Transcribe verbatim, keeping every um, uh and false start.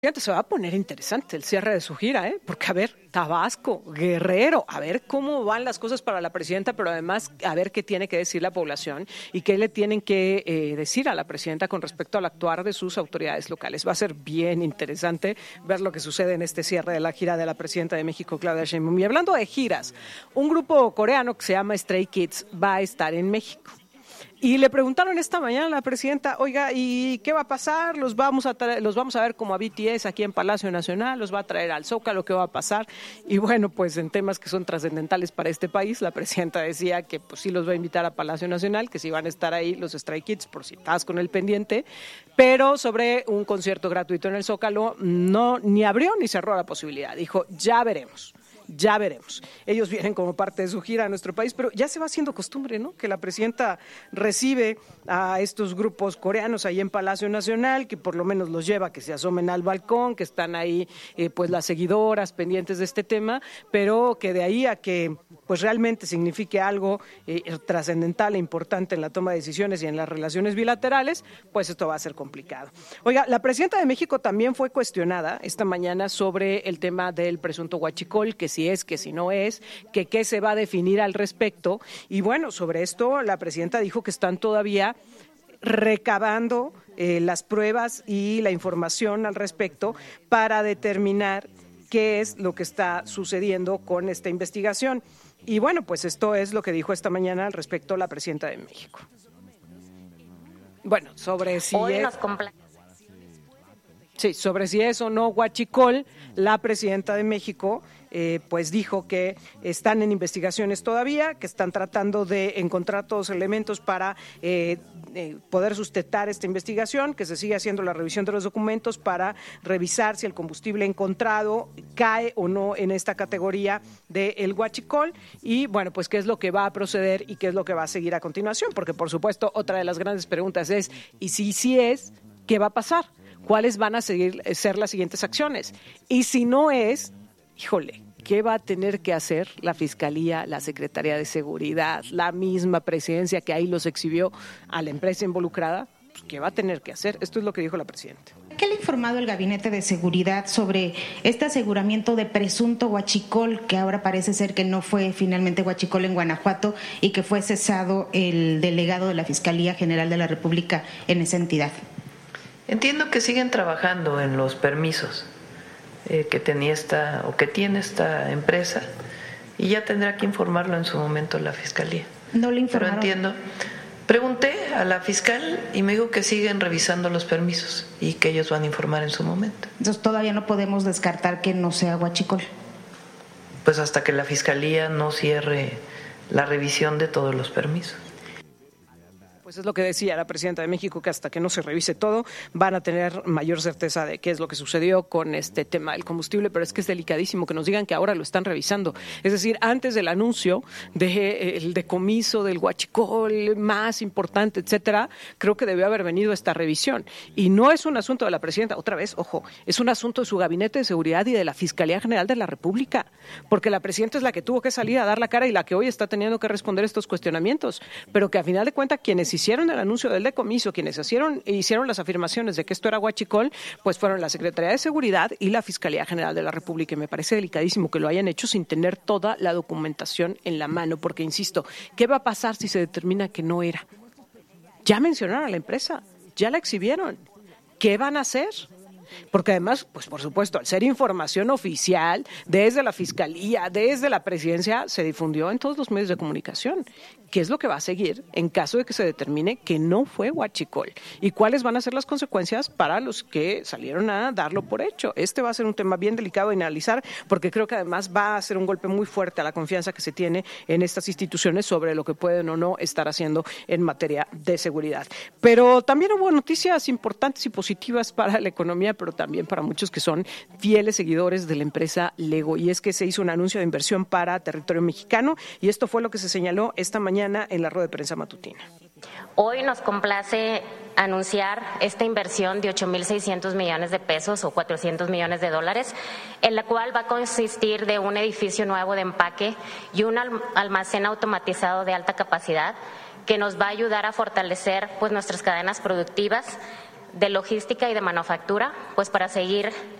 Fíjate, se va a poner interesante el cierre de su gira, ¿eh? Porque, a ver, Tabasco, Guerrero, a ver cómo van las cosas para la presidenta, pero además a ver qué tiene que decir la población y qué le tienen que eh, decir a la presidenta con respecto al actuar de sus autoridades locales. Va a ser bien interesante ver lo que sucede en este cierre de la gira de la presidenta de México, Claudia Sheinbaum. Y hablando de giras, un grupo coreano que se llama Stray Kids va a estar en México. Y le preguntaron esta mañana a la presidenta, oiga, ¿y qué va a pasar? ¿Los vamos a traer, los vamos a ver como a B T S aquí en Palacio Nacional? ¿Los va a traer al Zócalo? ¿Qué va a pasar? Y bueno, pues en temas que son trascendentales para este país, la presidenta decía que pues sí los va a invitar a Palacio Nacional, que sí van a estar ahí los Stray Kids, por si estás con el pendiente, pero sobre un concierto gratuito en el Zócalo, no, ni abrió ni cerró la posibilidad. Dijo, ya veremos. Ya veremos. Ellos vienen como parte de su gira a nuestro país, pero ya se va haciendo costumbre, ¿no? Que la presidenta recibe a estos grupos coreanos ahí en Palacio Nacional, que por lo menos los lleva, que se asomen al balcón, que están ahí eh, pues las seguidoras pendientes de este tema, pero que de ahí a que pues realmente signifique algo eh, trascendental e importante en la toma de decisiones y en las relaciones bilaterales, pues esto va a ser complicado. Oiga, la presidenta de México también fue cuestionada esta mañana sobre el tema del presunto huachicol, que si es, que si no es, que qué se va a definir al respecto. Y bueno, sobre esto la presidenta dijo que están todavía recabando eh, las pruebas y la información al respecto para determinar qué es lo que está sucediendo con esta investigación. Y bueno, pues esto es lo que dijo esta mañana al respecto la presidenta de México. Bueno, sobre si Hoy es... nos compla- Sí, sobre si es o no huachicol, la presidenta de México eh, pues dijo que están en investigaciones todavía, que están tratando de encontrar todos los elementos para eh, eh, poder sustentar esta investigación, que se sigue haciendo la revisión de los documentos para revisar si el combustible encontrado cae o no en esta categoría del huachicol y bueno, pues qué es lo que va a proceder y qué es lo que va a seguir a continuación, porque por supuesto otra de las grandes preguntas es, ¿y si sí es, qué va a pasar? ¿Cuáles van a seguir, ser las siguientes acciones? Y si no es, híjole, ¿qué va a tener que hacer la Fiscalía, la Secretaría de Seguridad, la misma presidencia que ahí los exhibió a la empresa involucrada? Pues, ¿qué va a tener que hacer? Esto es lo que dijo la presidenta. ¿Qué le ha informado el Gabinete de Seguridad sobre este aseguramiento de presunto huachicol, que ahora parece ser que no fue finalmente huachicol en Guanajuato y que fue cesado el delegado de la Fiscalía General de la República en esa entidad? Entiendo que siguen trabajando en los permisos eh, que tenía esta o que tiene esta empresa y ya tendrá que informarlo en su momento la Fiscalía. No le informaron. Pero entiendo. Pregunté a la fiscal y me dijo que siguen revisando los permisos y que ellos van a informar en su momento. Entonces todavía no podemos descartar que no sea huachicol. Pues hasta que la Fiscalía no cierre la revisión de todos los permisos. Pues es lo que decía la presidenta de México, que hasta que no se revise todo van a tener mayor certeza de qué es lo que sucedió con este tema del combustible, pero es que es delicadísimo que nos digan que ahora lo están revisando. Es decir, antes del anuncio del decomiso del huachicol más importante, etcétera, creo que debió haber venido esta revisión. Y no es un asunto de la presidenta, otra vez, ojo, es un asunto de su Gabinete de Seguridad y de la Fiscalía General de la República, porque la presidenta es la que tuvo que salir a dar la cara y la que hoy está teniendo que responder estos cuestionamientos, pero que a final de cuentas quienes hicieron el anuncio del decomiso, quienes hicieron, hicieron las afirmaciones de que esto era huachicol, pues fueron la Secretaría de Seguridad y la Fiscalía General de la República. Y me parece delicadísimo que lo hayan hecho sin tener toda la documentación en la mano, porque insisto, ¿qué va a pasar si se determina que no era? Ya mencionaron a la empresa, ya la exhibieron. ¿Qué van a hacer? Porque además, pues por supuesto, al ser información oficial, desde la Fiscalía, desde la Presidencia, se difundió en todos los medios de comunicación. ¿Qué es lo que va a seguir en caso de que se determine que no fue huachicol? ¿Y cuáles van a ser las consecuencias para los que salieron a darlo por hecho? Este va a ser un tema bien delicado de analizar, porque creo que además va a ser un golpe muy fuerte a la confianza que se tiene en estas instituciones sobre lo que pueden o no estar haciendo en materia de seguridad. Pero también hubo noticias importantes y positivas para la economía, pero también para muchos que son fieles seguidores de la empresa Lego. Y es que se hizo un anuncio de inversión para territorio mexicano y esto fue lo que se señaló esta mañana en la rueda de prensa matutina. Hoy nos complace anunciar esta inversión de ocho mil seiscientos millones de pesos o cuatrocientos millones de dólares, en la cual va a consistir de un edificio nuevo de empaque y un almacén automatizado de alta capacidad que nos va a ayudar a fortalecer pues nuestras cadenas productivas, de logística y de manufactura, pues para seguir